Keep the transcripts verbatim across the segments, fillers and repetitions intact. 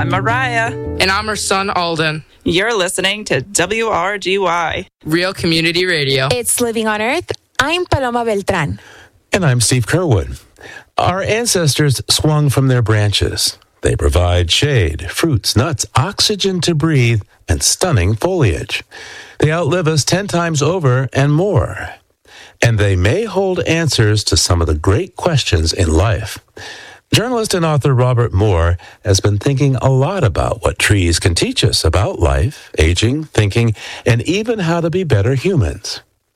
I'm Mariah. And I'm her son, Alden. You're listening to W R G Y. Real Community Radio. It's Living on Earth. I'm Paloma Beltran. And I'm Steve Kerwood. Our ancestors swung from their branches. They provide shade, fruits, nuts, oxygen to breathe, and stunning foliage. They outlive us ten times over and more. And they may hold answers to some of the great questions in life. Journalist and author Robert Moore has been thinking a lot about what trees can teach us about life, aging, thinking, and even how to be better humans.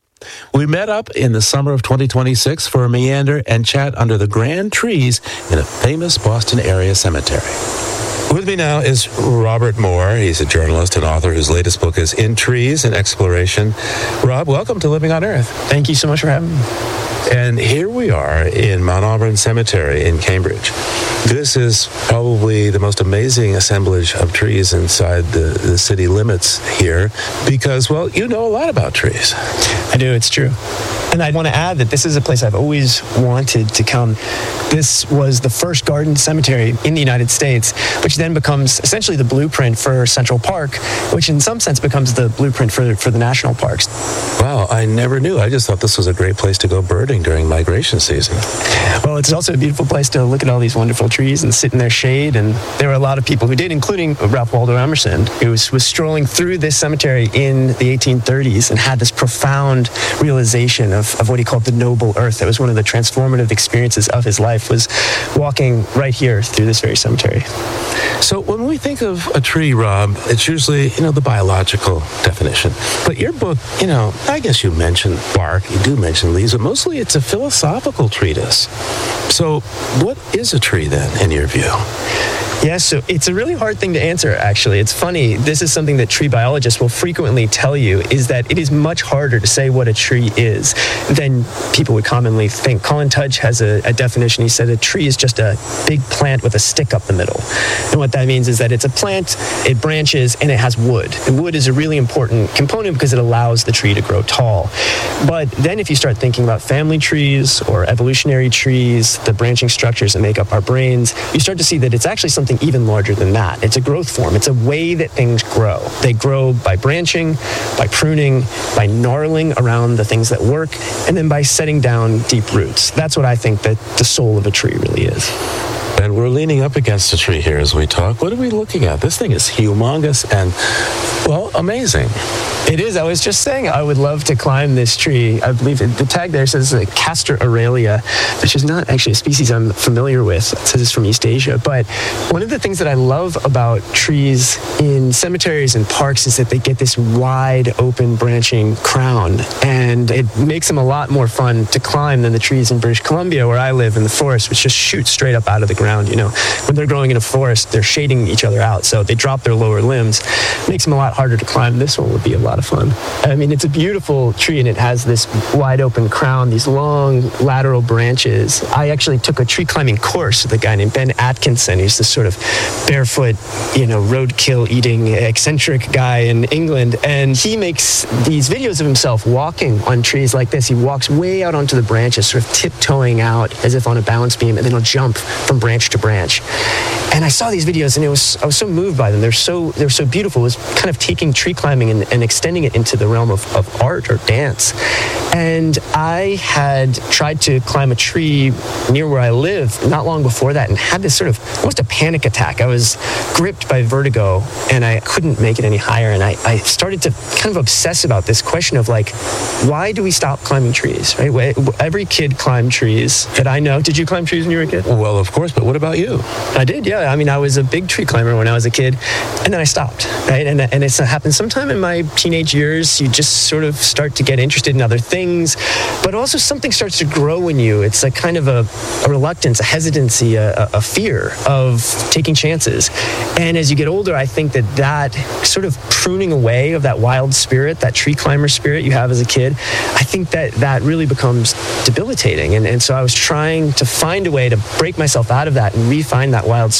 We met up in the summer of twenty twenty-six for a meander and chat under the grand trees in a famous Boston area cemetery. With me now is Robert Moore. He's a journalist and author whose latest book is In Trees, an Exploration. Rob, welcome to Living on Earth. Thank you so much for having me. And here we are in Mount Auburn Cemetery in Cambridge. This is probably the most amazing assemblage of trees inside the, the city limits here because, well, you know a lot about trees. I do, it's true. And I want to add that this is a place I've always wanted to come. This was the first garden cemetery in the United States, which then becomes essentially the blueprint for Central Park, which in some sense becomes the blueprint for, for the national parks. Wow, I never knew. I just thought this was a great place to go birding during migration season. Well, it's also a beautiful place to look at all these wonderful trees and sit in their shade. And there were a lot of people who did, including Ralph Waldo Emerson, who was, was strolling through this cemetery in the eighteen thirties and had this profound realization of, of what he called the noble earth. That was one of the transformative experiences of his life, was walking right here through this very cemetery. So when we think of a tree, Rob, it's usually, you know, the biological definition. But your book, you know, I guess you mentioned bark, you do mention leaves, but mostly it's a philosophical treatise. So what is a tree then, in your view? Yeah, so it's a really hard thing to answer, actually. It's funny. This is something that tree biologists will frequently tell you, is that it is much harder to say what a tree is than people would commonly think. Colin Tudge has a, a definition. He said a tree is just a big plant with a stick up the middle. And what that means is that it's a plant, it branches, and it has wood. And wood is a really important component because it allows the tree to grow tall. But then if you start thinking about family trees or evolutionary trees, the branching structures that make up our brains, you start to see that it's actually something even larger than that. It's a growth form. It's a way that things grow. They grow by branching, by pruning, by gnarling around the things that work, and then by setting down deep roots. That's what I think that the soul of a tree really is. And we're leaning up against a tree here as we talk. What are we looking at? This thing is humongous and, well, amazing. It is. I was just saying I would love to climb this tree. I believe it, the tag there says uh, Castor Aurelia, which is not actually a species I'm familiar with. It says it's from East Asia. But one of the things that I love about trees in cemeteries and parks is that they get this wide open branching crown. And it makes them a lot more fun to climb than the trees in British Columbia, where I live in the forest, which just shoot straight up out of the ground. You know, when they're growing in a forest, they're shading each other out. So they drop their lower limbs. It makes them a lot harder to climb. This one would be a lot of fun. I mean, it's a beautiful tree, and it has this wide open crown, these long lateral branches. I actually took a tree climbing course with a guy named Ben Atkinson. He's this sort of barefoot, you know, roadkill eating eccentric guy in England, and he makes these videos of himself walking on trees like this. He walks way out onto the branches, sort of tiptoeing out as if on a balance beam, and then he'll jump from branch to branch. And I saw these videos, and it was I was so moved by them. They're so they're so beautiful. It was kind of taking tree climbing and, and extending it into the realm of, of art or dance. And I had tried to climb a tree near where I live not long before that and had this sort of almost a panic attack. I was gripped by vertigo, and I couldn't make it any higher. And I, I started to kind of obsess about this question of, like, why do we stop climbing trees, right? Every kid climbed trees that I know. Did you climb trees when you were a kid? Well, of course, but what about you? I did, yeah. I mean, I was a big tree climber when I was a kid, and then I stopped, right? And, and it's happened sometime in my teenage years. You just sort of start to get interested in other things, but also something starts to grow in you. It's a kind of a, a reluctance, a hesitancy, a, a fear of taking chances. And as you get older, I think that that sort of pruning away of that wild spirit, that tree climber spirit you have as a kid, I think that that really becomes debilitating. And, and so I was trying to find a way to break myself out of that and re-find that wild spirit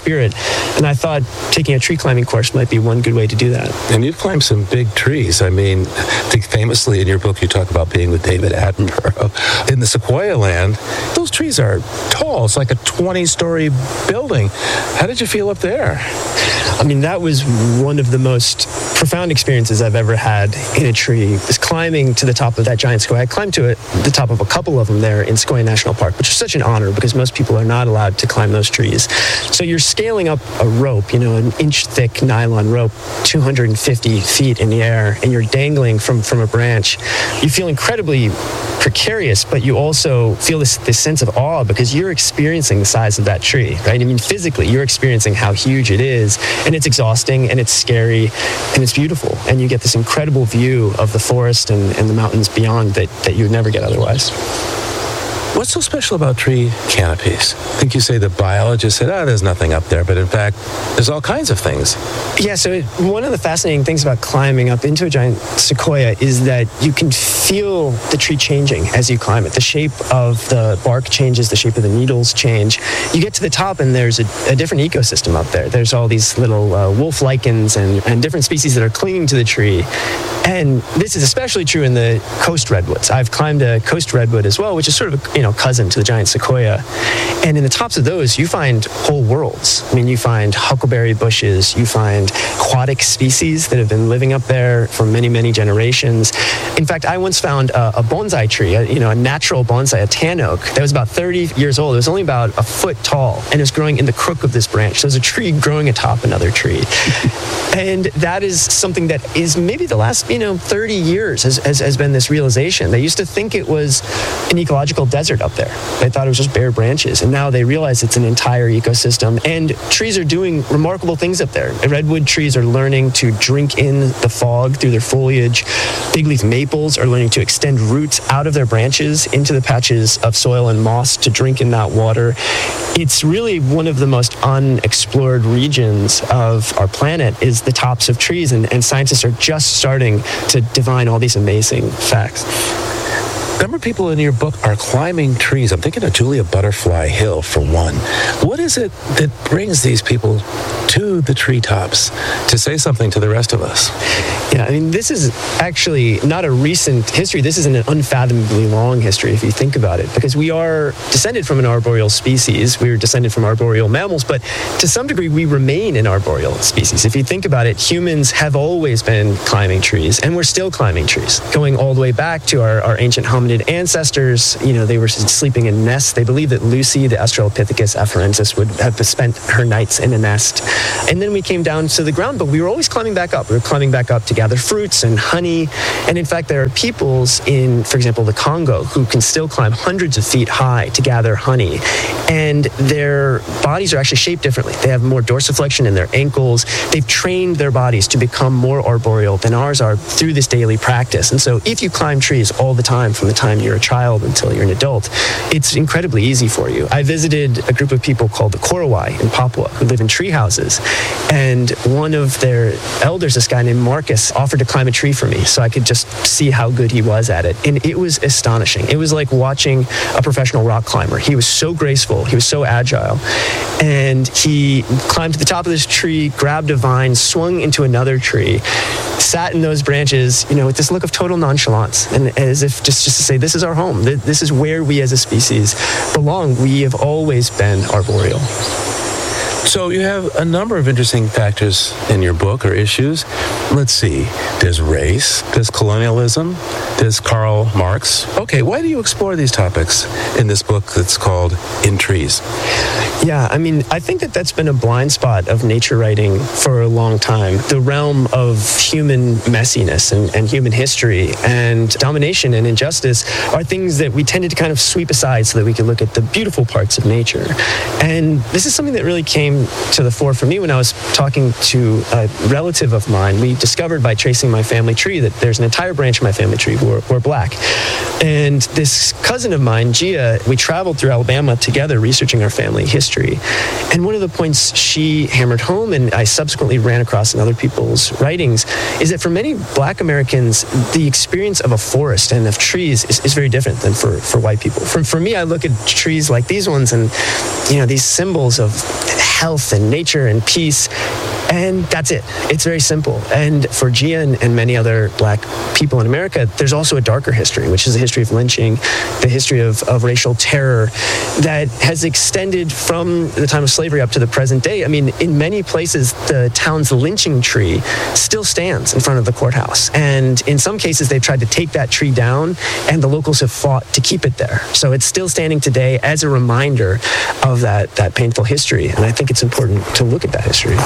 spirit. And I thought taking a tree climbing course might be one good way to do that. And you've climbed some big trees. I mean, I think famously in your book you talk about being with David Attenborough. In the Sequoia land, those trees are tall. It's like a twenty-story building. How did you feel up there? I mean, that was one of the most profound experiences I've ever had in a tree, was climbing to the top of that giant sequoia. I climbed to it, the top of a couple of them there in Sequoia National Park, which is such an honor because most people are not allowed to climb those trees. So you're scaling up a rope, you know, an inch-thick nylon rope, two hundred fifty feet in the air, and you're dangling from, from a branch. You feel incredibly precarious, but you also feel this, this sense of awe because you're experiencing the size of that tree, right? I mean, physically, you're experiencing how huge it is, and it's exhausting, and it's scary, and it's beautiful, and you get this incredible view of the forest and, and the mountains beyond that, that you would never get otherwise. What's so special about tree canopies? I think you say the biologists said, oh, there's nothing up there, but in fact, there's all kinds of things. Yeah, so it, one of the fascinating things about climbing up into a giant sequoia is that you can feel the tree changing as you climb it. The shape of the bark changes, the shape of the needles change. You get to the top and there's a, a different ecosystem up there. There's all these little uh, wolf lichens and, and different species that are clinging to the tree. And this is especially true in the coast redwoods. I've climbed a coast redwood as well, which is sort of a, you know, cousin to the giant sequoia. And in the tops of those, you find whole worlds. I mean, you find huckleberry bushes, you find aquatic species that have been living up there for many, many generations. In fact, I once found a, a bonsai tree, a, you know, a natural bonsai, a tan oak, that was about thirty years old. It was only about a foot tall, and it was growing in the crook of this branch. So there's a tree growing atop another tree. And that is something that is maybe the last, you know, thirty years has, has, has been this realization. They used to think it was an ecological desert up there. They thought it was just bare branches, and now they realize it's an entire ecosystem. And trees are doing remarkable things up there. Redwood trees are learning to drink in the fog through their foliage. Big leaf maples are learning to extend roots out of their branches into the patches of soil and moss to drink in that water. It's really one of the most unexplored regions of our planet is the tops of trees, and, and scientists are just starting to divine all these amazing facts. A number of people in your book are climbing trees. I'm thinking of Julia Butterfly Hill, for one. What is it that brings these people to the treetops to say something to the rest of us? Yeah, I mean, this is actually not a recent history. This is an unfathomably long history, if you think about it, because we are descended from an arboreal species. We're descended from arboreal mammals, but to some degree, we remain an arboreal species. If you think about it, humans have always been climbing trees, and we're still climbing trees, going all the way back to our, our ancient hominid ancestors. You know, they were sleeping in nests. They believe that Lucy, the Australopithecus afarensis, would have spent her nights in a nest. And then we came down to the ground, but we were always climbing back up. We were climbing back up to gather fruits and honey. And in fact, there are peoples in, for example, the Congo, who can still climb hundreds of feet high to gather honey. And their bodies are actually shaped differently. They have more dorsiflexion in their ankles. They've trained their bodies to become more arboreal than ours are through this daily practice. And so if you climb trees all the time, from the time you're a child until you're an adult, it's incredibly easy for you. I visited a group of people called the Korowai in Papua who live in tree houses. And one of their elders, this guy named Marcus, offered to climb a tree for me so I could just see how good he was at it. And it was astonishing. It was like watching a professional rock climber. He was so graceful. He was so agile. And he climbed to the top of this tree, grabbed a vine, swung into another tree, sat in those branches, you know, with this look of total nonchalance, and as if just, just to say, this is our home. This is where we as a species belong. We have always been arboreal. So you have a number of interesting factors in your book or issues. Let's see. There's race. There's colonialism. There's Karl Marx. Okay, why do you explore these topics in this book that's called In Trees? Yeah, I mean, I think that that's been a blind spot of nature writing for a long time. The realm of human messiness and, and human history and domination and injustice are things that we tended to kind of sweep aside so that we could look at the beautiful parts of nature. And this is something that really came to the fore for me when I was talking to a relative of mine. We discovered by tracing my family tree that there's an entire branch of my family tree who are, who are black. And this cousin of mine, Gia, we traveled through Alabama together researching our family history. And one of the points she hammered home, and I subsequently ran across in other people's writings, is that for many black Americans, the experience of a forest and of trees is, is very different than for, for white people. For, for me, I look at trees like these ones and, you know, these symbols of health and nature and peace. And that's it. It's very simple. And for Gia and, and many other black people in America, there's also a darker history, which is the history of lynching, the history of, of racial terror that has extended from the time of slavery up to the present day. I mean, in many places, the town's lynching tree still stands in front of the courthouse. And in some cases, they've tried to take that tree down, and the locals have fought to keep it there. So it's still standing today as a reminder of that, that painful history. And I think it's important to look at that history.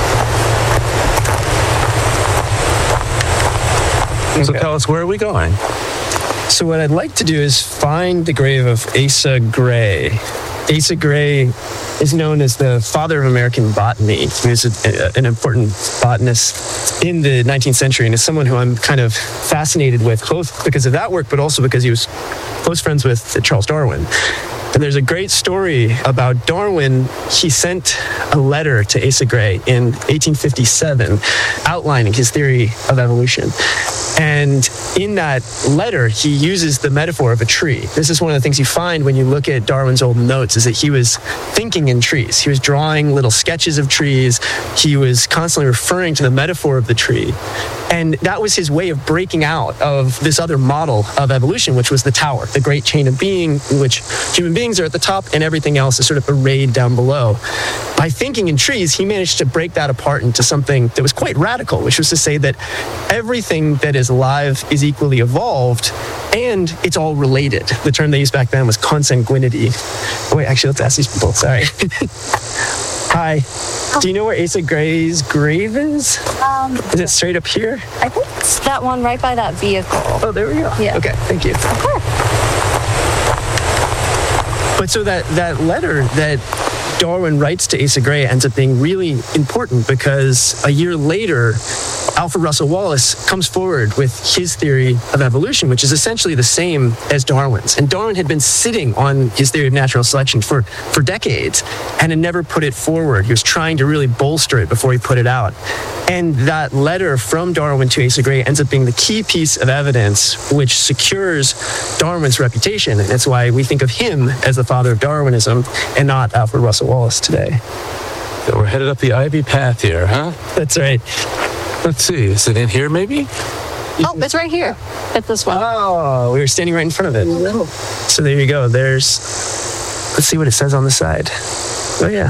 So tell us, where are we going? So what I'd like to do is find the grave of Asa Gray. Asa Gray is known as the father of American botany. He was a, an important botanist in the nineteenth century, and is someone who I'm kind of fascinated with, both because of that work, but also because he was close friends with Charles Darwin. And there's a great story about Darwin. He sent a letter to Asa Gray in eighteen fifty-seven outlining his theory of evolution. And in that letter, he uses the metaphor of a tree. This is one of the things you find when you look at Darwin's old notes, is that he was thinking in trees. He was drawing little sketches of trees. He was constantly referring to the metaphor of the tree. And that was his way of breaking out of this other model of evolution, which was the tower, the great chain of being, in which human beings are at the top and everything else is sort of arrayed down below. By thinking in trees, he managed to break that apart into something that was quite radical, which was to say that everything that is alive is equally evolved, and it's all related. The term they used back then was consanguinity. Oh, wait, actually, let's ask these people. Sorry. Hi. Do you know where Asa Gray's grave is? Um, is it straight up here? I think it's that one right by that vehicle. Oh, there we go. Yeah. Okay, thank you. Of course. But so that, that letter that Darwin writes to Asa Gray ends up being really important, because a year later, Alfred Russel Wallace comes forward with his theory of evolution, which is essentially the same as Darwin's. And Darwin had been sitting on his theory of natural selection for, for decades and had never put it forward. He was trying to really bolster it before he put it out. And that letter from Darwin to Asa Gray ends up being the key piece of evidence which secures Darwin's reputation. And that's why we think of him as the father of Darwinism and not Alfred Russel Wallace today. So we're headed up the Ivy Path here, huh? That's right. Let's see, is it in here maybe? Oh, it's right here. It's this one. Oh, we were standing right in front of it. So there you go. There's, let's see what it says on the side. Oh yeah,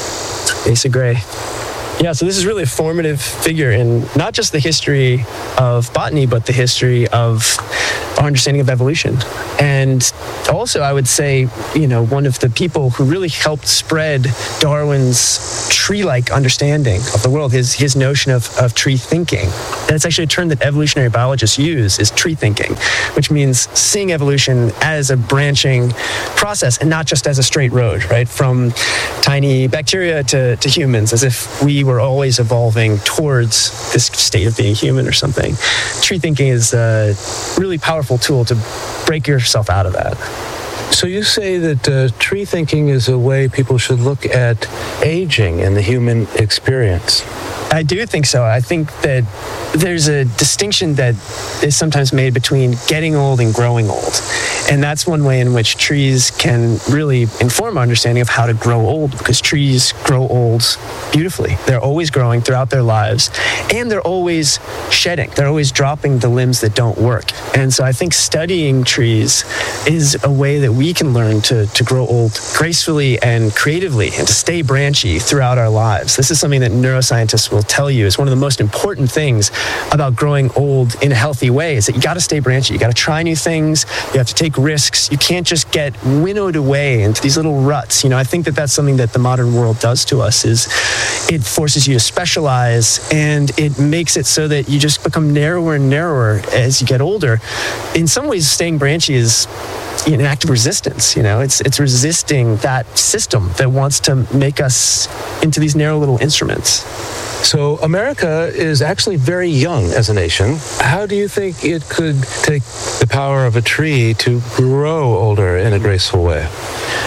Asa Gray. Yeah, so this is really a formative figure in not just the history of botany, but the history of our understanding of evolution. And also, I would say, you know, one of the people who really helped spread Darwin's tree-like understanding of the world, his his notion of, of tree thinking. And it's actually a term that evolutionary biologists use, is tree thinking, which means seeing evolution as a branching process and not just as a straight road, right? From tiny bacteria to, to humans, as if we were always evolving towards this state of being human or something. Tree thinking is a really powerful tool to break yourself out of that. So you say that uh, tree thinking is a way people should look at aging in the human experience. I do think so. I think that there's a distinction that is sometimes made between getting old and growing old. And that's one way in which trees can really inform our understanding of how to grow old, because trees grow old beautifully. They're always growing throughout their lives, and they're always shedding. They're always dropping the limbs that don't work. And so I think studying trees is a way that we can learn to, to grow old gracefully and creatively, and to stay branchy throughout our lives. This is something that neuroscientists will tell you is one of the most important things about growing old in a healthy way, is that you got to stay branchy. You got to try new things. You have to take risks. You can't just get winnowed away into these little ruts. You know, I think that that's something that the modern world does to us, is it forces you to specialize, and it makes it so that you just become narrower and narrower as you get older. In some ways, staying branchy is an act of resistance. You know, it's it's resisting that system that wants to make us into these narrow little instruments. So America is actually very young as a nation. How do you think it could take the power of a tree to grow older in a graceful way?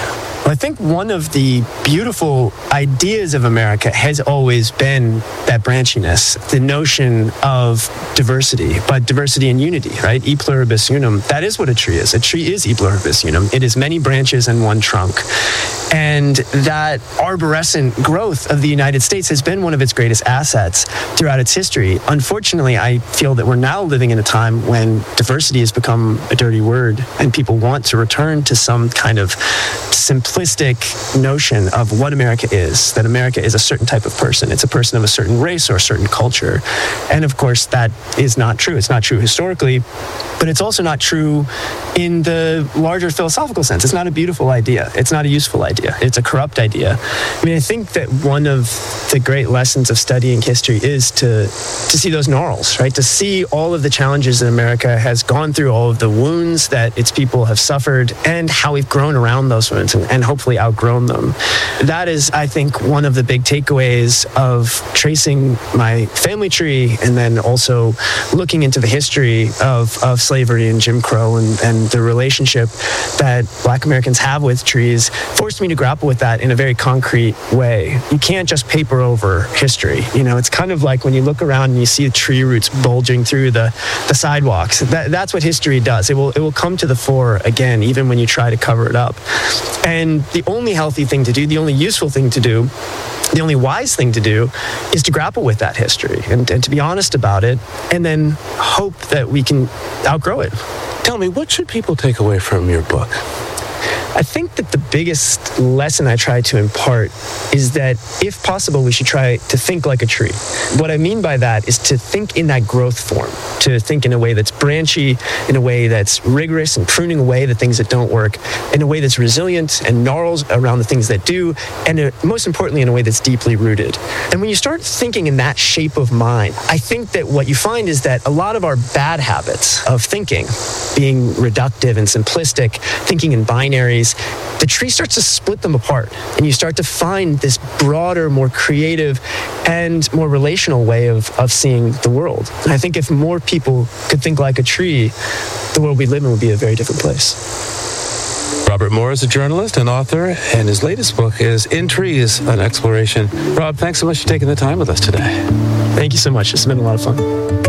Well, I think one of the beautiful ideas of America has always been that branchiness, the notion of diversity, but diversity and unity, right? E pluribus unum. That is what a tree is. A tree is e pluribus unum. It is many branches and one trunk. And that arborescent growth of the United States has been one of its greatest assets throughout its history. Unfortunately, I feel that we're now living in a time when diversity has become a dirty word, and people want to return to some kind of simplistic notion of what America is, that America is a certain type of person. It's a person of a certain race or a certain culture. And of course, that is not true. It's not true historically, but it's also not true in the larger philosophical sense. It's not a beautiful idea. It's not a useful idea. It's a corrupt idea. I mean, I think that one of the great lessons of studying history is to, to see those gnarls, right? To see all of the challenges that America has gone through, all of the wounds that its people have suffered, and how we've grown around those wounds and, and hopefully outgrown them. That is, I think, one of the big takeaways of tracing my family tree, and then also looking into the history of, of slavery and Jim Crow and, and the relationship that Black Americans have with trees forced me to grapple with that in a very concrete way. You can't just paper over history. You know, it's kind of like when you look around and you see the tree roots bulging through the, the sidewalks. That, that's what history does. It will, it will come to the fore again, even when you try to cover it up. And the only healthy thing to do, the only useful thing to do, the only wise thing to do is to grapple with that history and, and to be honest about it, and then hope that we can outgrow it. Tell me, what should people take away from your book? I think that the biggest lesson I try to impart is that, if possible, we should try to think like a tree. What I mean by that is to think in that growth form, to think in a way that's branchy, in a way that's rigorous and pruning away the things that don't work, in a way that's resilient and gnarls around the things that do, and uh, most importantly, in a way that's deeply rooted. And when you start thinking in that shape of mind, I think that what you find is that a lot of our bad habits of thinking, being reductive and simplistic, thinking in binaries, the tree starts to split them apart, and you start to find this broader, more creative, and more relational way of, of seeing the world. And I think if more people could think like a tree, the world we live in would be a very different place. Robert Moore is a journalist and author, and his latest book is In Trees, an Exploration. Rob, thanks so much for taking the time with us today. Thank you so much. It's been a lot of fun.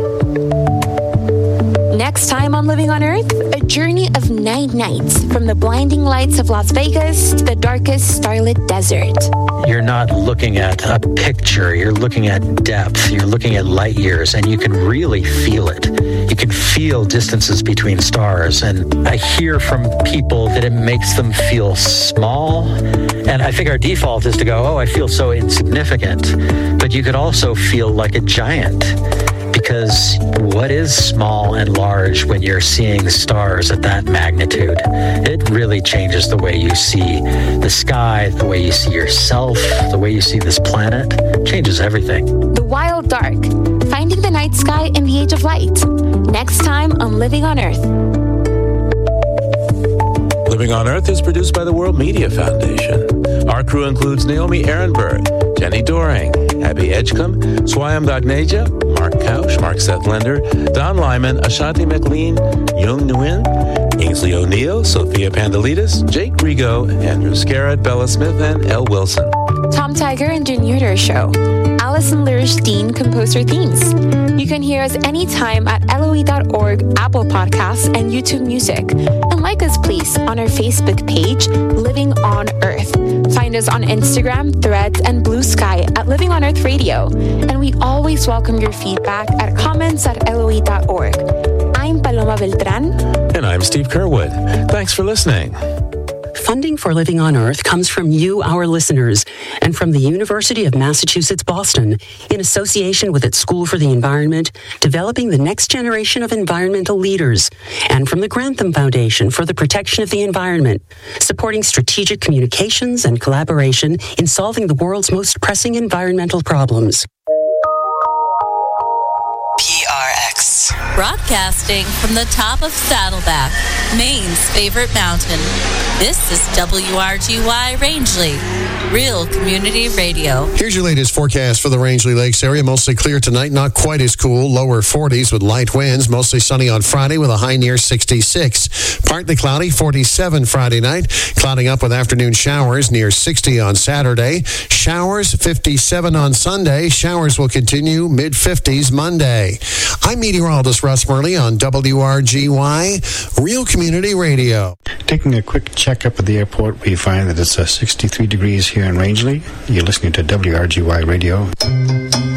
Next time on Living on Earth, a journey of nine nights from the blinding lights of Las Vegas to the darkest starlit desert. You're not looking at a picture, you're looking at depth, you're looking at light years, and you can really feel it. You can feel distances between stars, and I hear from people that it makes them feel small, and I think our default is to go, oh, I feel so insignificant, but you could also feel like a giant. Because what is small and large when you're seeing stars at that magnitude? It really changes the way you see the sky, the way you see yourself, the way you see this planet. It changes everything. The Wild Dark, finding the night sky in the age of light. Next time on Living on Earth. Living on Earth is produced by the World Media Foundation. Our crew includes Naomi Ehrenberg, Jenny Doring, Abby Edgecombe, Swayam Gagneja, Mark Kausch, Mark Sethlender, Don Lyman, Ashanti McLean, Yung Nguyen, Ainsley O'Neill, Sophia Pandelides, Jake Rigo, Andrew Scarrett, Bella Smith, and Elle Wilson. Tom Tiger engineered our show. Allison Lirish-Dean composed our themes. You can hear us anytime at L O E dot org, Apple Podcasts, and YouTube Music. And like us, please, on our Facebook page, Living on Earth. Find us on Instagram, Threads, and Blue Sky at Living on Earth Radio. And we always welcome your feedback at comments at L O E dot org. I'm Paloma Beltran. And I'm Steve Curwood. Thanks for listening. Funding for Living on Earth comes from you, our listeners, and from the University of Massachusetts, Boston, in association with its School for the Environment, developing the next generation of environmental leaders, and from the Grantham Foundation for the Protection of the Environment, supporting strategic communications and collaboration in solving the world's most pressing environmental problems. P R X. Broadcasting from the top of Saddleback, Maine's favorite mountain. This is W R G Y Rangeley, Real Community Radio. Here's your latest forecast for the Rangeley Lakes area. Mostly clear tonight, not quite as cool. Lower forties with light winds. Mostly sunny on Friday with a high near sixty-six. Partly cloudy, forty-seven Friday night. Clouding up with afternoon showers near sixty on Saturday. Showers, fifty-seven on Sunday. Showers will continue mid-fifties Monday. I'm meteorologist Russ Murley on W R G Y, Real Community Radio. Taking a quick checkup at the airport, we find that it's uh, sixty-three degrees here in Rangeley. You're listening to W R G Y Radio.